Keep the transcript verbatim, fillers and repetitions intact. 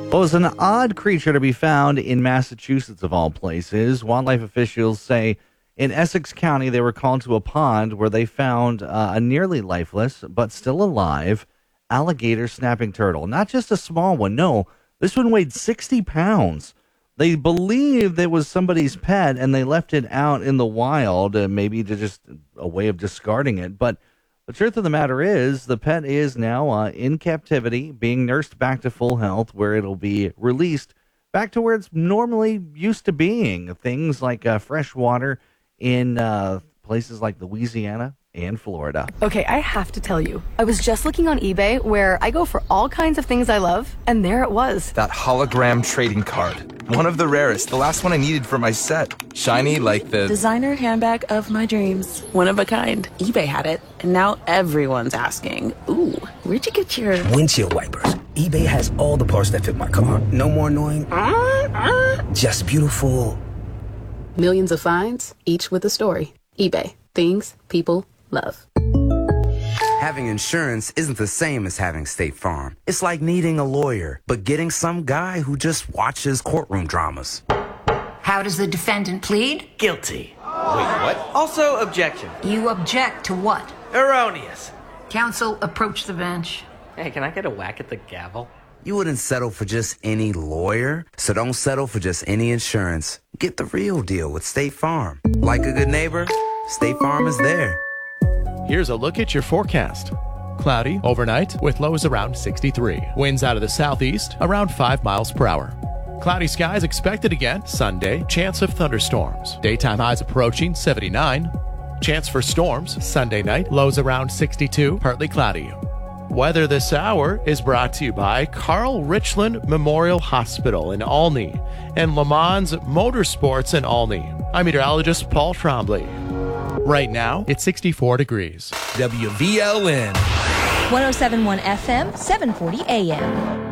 Well, it was an odd creature to be found in Massachusetts, of all places. Wildlife officials say in Essex County they were called to a pond where they found uh, a nearly lifeless, but still alive, alligator snapping turtle. Not just a small one, no. This one weighed sixty pounds. They believed it was somebody's pet, and they left it out in the wild, uh, maybe to just a way of discarding it. But the truth of the matter is, the pet is now uh, in captivity, being nursed back to full health, where it'll be released back to where it's normally used to being. Things like uh, fresh water in uh, places like Louisiana and Florida. Okay, I have to tell you, I was just looking on eBay, where I go for all kinds of things I love, and there it was. That hologram trading card. One of the rarest. The last one I needed for my set. Shiny like the... designer handbag of my dreams. One of a kind. eBay had it, and now everyone's asking, ooh, where'd you get your... windshield wipers. eBay has all the parts that fit my car. No more annoying... just beautiful. Millions of finds, each with a story. eBay. Things people love. Having insurance isn't the same as having State Farm. It's like needing a lawyer, but getting some guy who just watches courtroom dramas. How does the defendant plead? Guilty. Wait, what? Also, objection. You object to what? Erroneous. Counsel, approach the bench. Hey, can I get a whack at the gavel? You wouldn't settle for just any lawyer, so don't settle for just any insurance. Get the real deal with State Farm. Like a good neighbor, State Farm is there. Here's a look at your forecast. Cloudy overnight with lows around sixty-three. Winds out of the southeast around five miles per hour. Cloudy skies expected again Sunday. Chance of thunderstorms. Daytime highs approaching seventy-nine. Chance for storms Sunday night. Lows around sixty-two. Partly cloudy. Weather this hour is brought to you by Carl Richland Memorial Hospital in Olney and Le Mans Motorsports in Olney. I'm meteorologist Paul Trombley. Right now, it's sixty-four degrees. W V L N. one oh seven point one F M, seven forty A M.